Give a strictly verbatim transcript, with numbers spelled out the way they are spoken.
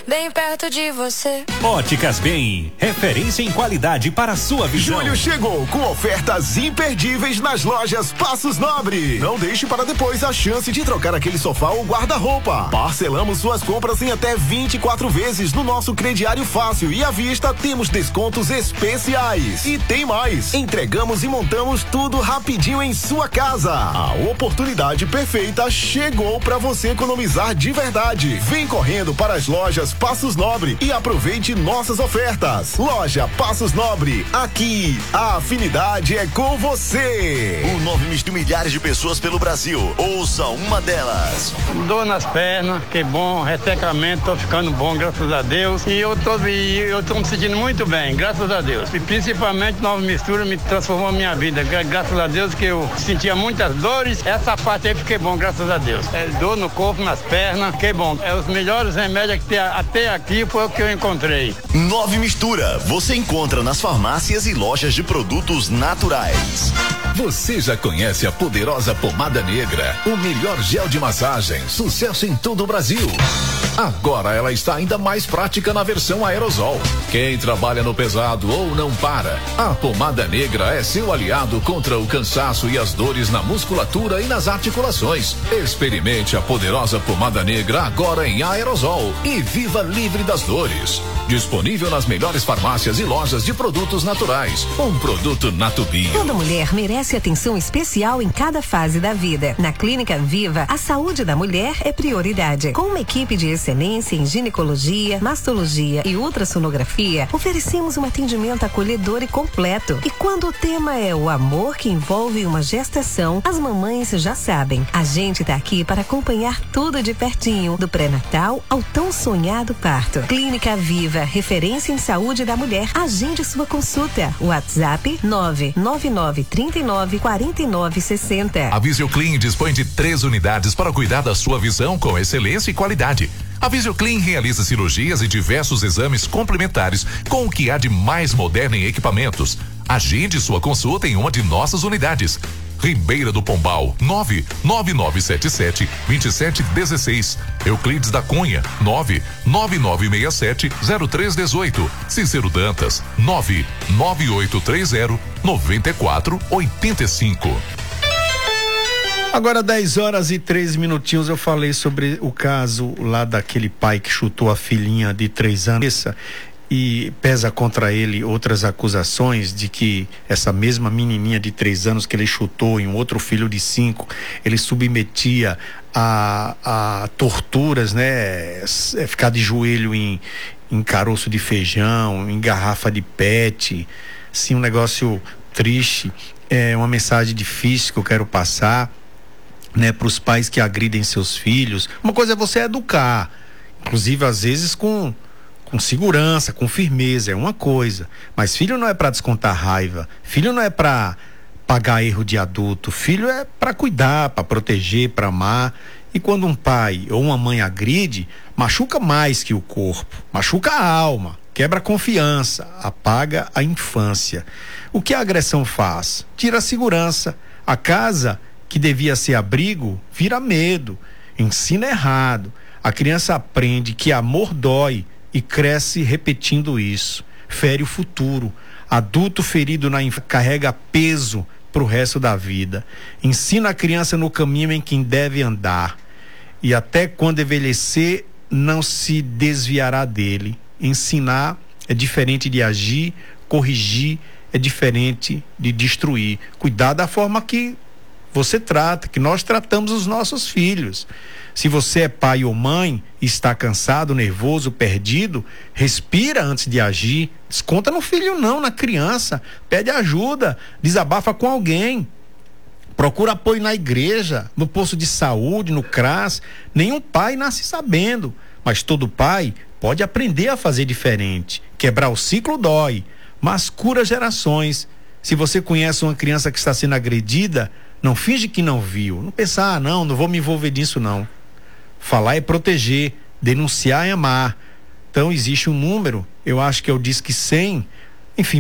bem perto de você. Óticas Bem, referência em qualidade para a sua visão. Julho chegou com ofertas imperdíveis nas lojas Passos Nobre. Não deixe para depois a chance de trocar aquele sofá ou guarda-roupa. Parcelamos suas compras em até vinte e quatro vezes no nosso crediário fácil e à vista temos descontos especiais. E tem mais, entregamos e montamos tudo rapidinho em sua casa. A oportunidade perfeita chegou para você economizar de verdade. Vem correndo para as lojas Passos Nobre e aproveite nossas ofertas. Loja Passos Nobre, aqui a afinidade é com você. Um novo misto de milhares de pessoas pelo Brasil. Ouça uma delas. Dor nas pernas, que bom, ressecamento, tô ficando bom, graças a Deus. E eu tô, e eu tô me sentindo muito bem, graças a Deus. E principalmente Nova Mistura me transformou a minha vida. Graças a Deus que eu sentia muitas dores. Essa parte aí fiquei bom, graças a Deus. É, dor no corpo, nas pernas, fiquei bom. É os melhores remédios que tem até aqui foi o que eu encontrei. Nova Mistura, você encontra nas farmácias e lojas de produtos naturais. Você já conhece a poderosa pomada negra, o melhor gel de massagem, sucesso em todo o Brasil. Agora ela está ainda mais prática na versão aerosol. Quem trabalha no pesado ou não para, a pomada negra é seu aliado contra o cansaço e as dores na musculatura e nas articulações. Experimente a poderosa pomada negra agora em aerosol e viva livre das dores. Disponível nas melhores farmácias e lojas de produtos naturais. Um produto Natubio. Toda mulher merece atenção especial em cada fase da vida. Na Clínica Viva, a saúde da mulher é prioridade. Com uma equipe de excelência em ginecologia, mastologia e ultrassonografia, oferecemos um atendimento acolhedor e completo. E quando o tema é o amor que envolve uma gestação, as mamães já sabem. A gente tá aqui para acompanhar tudo de pertinho, do pré-natal ao tão sonhado parto. Clínica Viva, referência em saúde da mulher. Agende sua consulta. WhatsApp nove nove nove três nove quatro nove seis zero. A Visioclean dispõe de três unidades para cuidar da sua visão com excelência e qualidade. A Visioclean realiza cirurgias e diversos exames complementares com o que há de mais moderno em equipamentos. Agende sua consulta em uma de nossas unidades. Ribeira do Pombal, nove nove nove sete sete dois sete um seis. Euclides da Cunha, nove nove nove seis sete zero três um oito. Cícero Dantas, nove nove oito três zero nove quatro oito cinco. Agora dez horas e três minutinhos, eu falei sobre o caso lá daquele pai que chutou a filhinha de três anos e pesa contra ele outras acusações de que essa mesma menininha de três anos que ele chutou em um outro filho de cinco, ele submetia a, a torturas, né? Ficar de joelho em, em caroço de feijão, em garrafa de pet, assim, um negócio triste, é uma mensagem difícil que eu quero passar, né, para os pais que agridem seus filhos. Uma coisa é você educar, inclusive às vezes com com segurança, com firmeza, é uma coisa, mas filho não é para descontar raiva, filho não é para pagar erro de adulto, filho é para cuidar, para proteger, para amar. E quando um pai ou uma mãe agride, machuca mais que o corpo, machuca a alma, quebra a confiança, apaga a infância. O que a agressão faz? Tira a segurança. A casa que devia ser abrigo vira medo, ensina errado. A criança aprende que amor dói e cresce repetindo isso. Fere o futuro. Adulto ferido na infância carrega peso pro resto da vida. Ensina a criança no caminho em que deve andar. E até quando envelhecer, não se desviará dele. Ensinar é diferente de agir, corrigir é diferente de destruir. Cuidar da forma que você trata, que nós tratamos os nossos filhos. Se você é pai ou mãe e está cansado, nervoso, perdido, respira antes de agir. Desconta no filho não, na criança. Pede ajuda, desabafa com alguém. Procura apoio na igreja, no posto de saúde, no CRAS. Nenhum pai nasce sabendo, mas todo pai pode aprender a fazer diferente. Quebrar o ciclo dói, mas cura gerações. Se você conhece uma criança que está sendo agredida, não finge que não viu. Não pensar, ah, não, não vou me envolver nisso não. Falar é proteger, denunciar é amar. Então existe um número, eu acho que é o Disque cem,